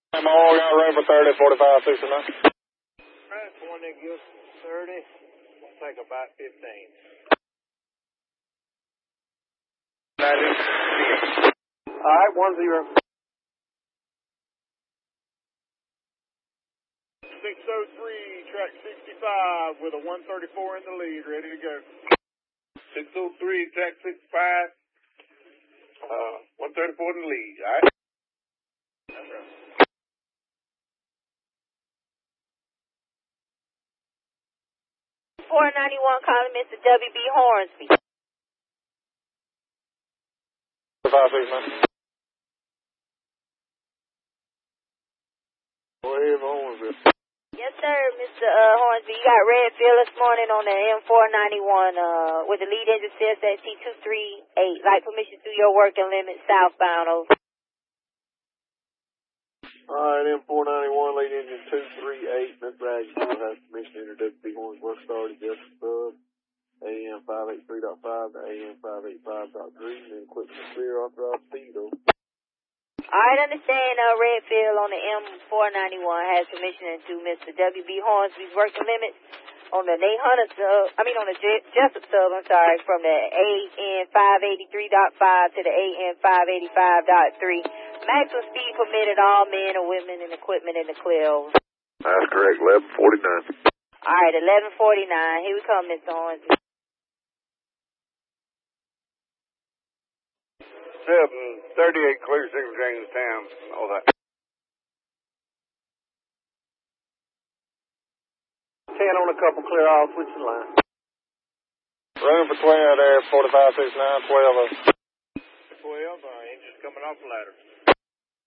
I'm all got room for 30, 45, 69. Alright, one that gives 30, we'll take about 15. 90. Alright, 10. 603, track 65 with a 134 in the lead, ready to go. 603, track 65, 134 in the lead, all right? That's right. calling Mr. W.B. Hornsby. 569. Go ahead, Hornsby. Yes, sir, Mr. Hornsby. You got red fill this morning on the M491 with the lead engine says at C238. Like permission through your working limit southbound. Over. Alright, M491, lead engine 238, Mr. Agnew has permission to enter WB Hornsby work started, just sub, AM 583.5 to AM 585.3, and equipment clear, authorized speed, over. Alright, understand, red fill on the M491 has permission to Mr. W.B. Hornsby's working limits on the Nate Hunter sub, on the Jessup sub, from the AN 583.5 to the AN 585.3. Maximum speed permitted all men and women and equipment in the clear. That's correct, 1149. Alright, 1149. Here we come, Mr. Hornsby. 738, clear 6 Jamestown, all that. 10 on a couple, clear all, switch the line. Room for 12 there, 45, 69, 12. 12, engine's coming off the ladder.